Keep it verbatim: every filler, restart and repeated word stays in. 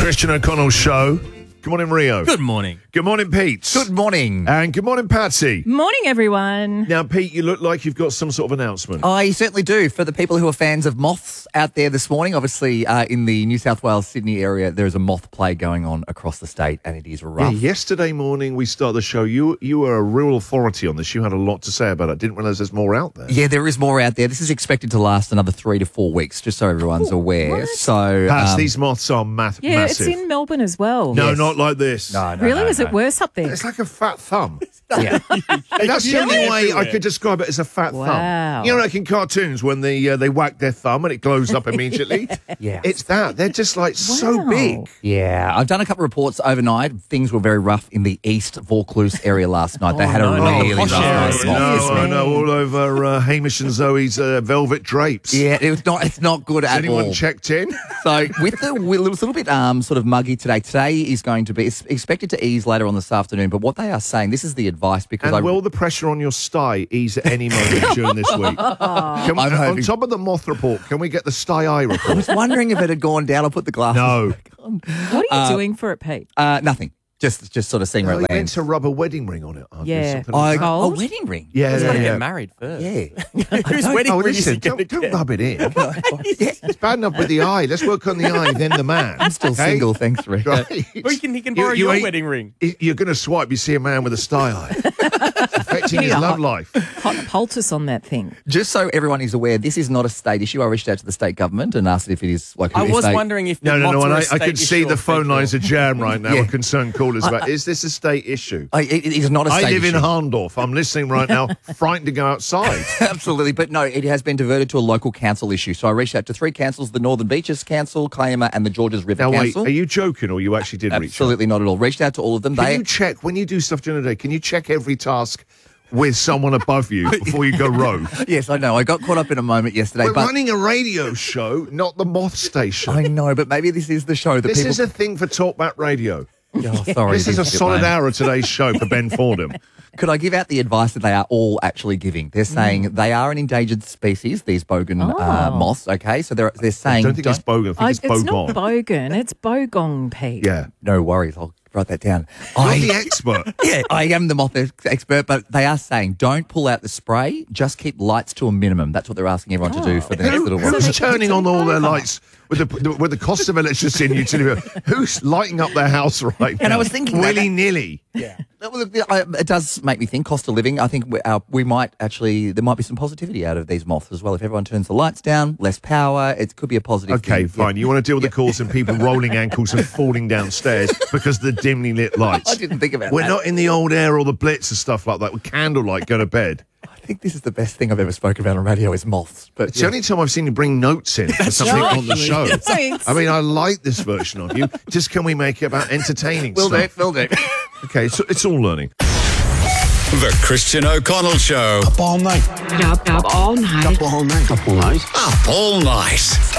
Christian O'Connell Show. Good morning, Rio. Good morning. Good morning, Pete. Good morning. And good morning, Patsy. Morning, everyone. Now, Pete, you look like you've got some sort of announcement. I certainly do. For the people who are fans of moths out there this morning, obviously uh, in the New South Wales, Sydney area, there is a moth plague going on across the state, and it is Yeah, rough. yesterday morning we started the show. You you were a real authority on this. You had a lot to say about it. Didn't realise there's more out there. Yeah, there is more out there. This is expected to last another three to four weeks, just so everyone's aware. what? So, Pats, um, these moths are math- Yeah, massive. it's in Melbourne as well. no, Yes. not like this. no, no, Really? no, Is no. it worse up there? It's like a fat thumb. Yeah. That's the only They're way I everywhere. could describe it as a fat Wow. thumb. You know, like in cartoons when they uh, they whack their thumb and it glows up immediately. Yeah. It's that. They're just like so Wow. big. Yeah, I've done a couple of reports overnight. Things were very rough in the East Vaucluse area last night. They Oh, had no, a no, really posh rough area. night. Excuse No, I me. know, all over uh, Hamish and Zoe's uh, velvet drapes. Yeah, it was not. It's not good Has at anyone all. checked in? So with the with, it was a little bit um sort of muggy today. Today is going to be it's expected to ease later on this afternoon. But what they are saying, this is the advice because And I will the pressure on your sty ease at any moment during this week? Can we, I'm on hoping- top of the moth report, can we get the sty eye I report? was wondering if it had gone down. I'll put the glasses. No. back on. What are you doing for it, Pete? Uh, nothing. Just just sort of seeing No, where you it meant lands. to rub a wedding ring on it. aren't you? Yeah. Something I, like that. a Gold? wedding ring. Yeah, He's yeah, got to yeah. get married first. Yeah. Whose wedding Oh, ring is listen, he going to don't, don't get? rub it in. It's bad enough with the eye. Let's work on the eye, then the man. I'm still okay? single, thanks, Rick. Right. Well, he can, he can You- borrow you your ain't- wedding ring. You're going to swipe, you see a man with a sty eye. It's affecting his love life. Hot poultice on that thing. Just so everyone is aware, this is not a state issue. I reached out to the state government and asked if it is like. I if was they- wondering if the No, no, no. moths And were I, a I could state see issue the or phone federal. lines are jammed right now Yeah. with concerned callers about, is this a state issue? I, it, it is not a I state live in issue. Harndorf. I'm listening right now, frightened to go outside. Absolutely, but no, it has been diverted to a local council issue. So I reached out to three councils: the Northern Beaches Council, Kiama, and the Georges River Now, wait, Council. are you joking or you actually did reach out? Absolutely not at all. Reached out to all of them. Can They you check, when you do stuff during the day, can you check every task with someone above you before you go rogue? yes, I know. I got caught up in a moment yesterday, We're but running a radio show, not the moth station. I know. But maybe this is the show that This people. is a thing for Talkback Radio. oh, sorry, This is a bit solid lame. hour of today's show for Ben Fordham. Could I give out the advice that they are all actually giving? They're saying they are an endangered species. These bogan uh, Oh. moths. Okay, so they're they're I saying don't think it's bogan, I think I, it's it's not bogon. bogan, it's bogong, Pete. Yeah. no worries. I'll write that down. I'm the I, expert. yeah, I am the moth ex- expert, but they are saying don't pull out the spray. Just keep lights to a minimum. That's what they're asking everyone to do for the next Who, little while. who's turning on all their lights with the with the cost of electricity and utility? Who's lighting up their house right now? And I was thinking that- willy nilly. Yeah, That was- I- it does make me think. Cost of living. I think we, uh, we might actually there might be some positivity out of these moths as well. If everyone turns the lights down, less power, it could be a positive. Okay, thing. fine. You want to deal with the calls and people rolling ankles and falling downstairs because of the dimly lit lights. I didn't think about We're that. not in the old air or the Blitz and stuff like that with candlelight go to bed. I think this is the best thing I've ever spoken about on radio is moths. But It's the only time I've seen you bring notes in for something right. on the show. Thanks. I mean, I like this version of you. Just can we make it about entertaining will do, stuff? will do. Okay, so it's all learning. The Christian O'Connell Show. Up all night. Up, up all night. Up all night. Up all night. Up all night.